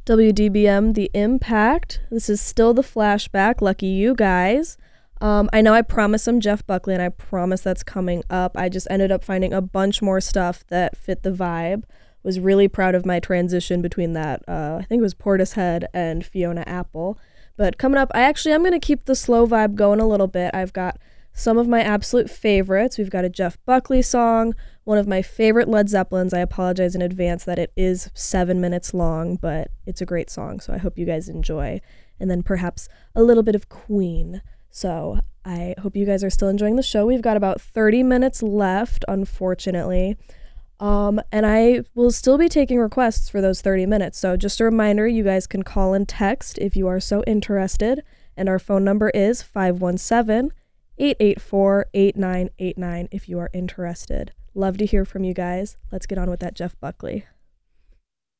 WDBM, The Impact. This is still the flashback. Lucky you guys. I know I promised some Jeff Buckley, and I promise that's coming up. I just ended up finding a bunch more stuff that fit the vibe. Was really proud of my transition between that. I think it was Portishead and Fiona Apple. But coming up, I'm going to keep the slow vibe going a little bit. I've got some of my absolute favorites. We've got a Jeff Buckley song, one of my favorite Led Zeppelins. I apologize in advance that it is 7 minutes long, but it's a great song, so I hope you guys enjoy. And then perhaps a little bit of Queen. So I hope you guys are still enjoying the show. We've got about 30 minutes left, unfortunately. And I will still be taking requests for those 30 minutes. So just a reminder, you guys can call and text if you are so interested. And our phone number is 517-884-8989 if you are interested. Love to hear from you guys. Let's get on with that Jeff Buckley.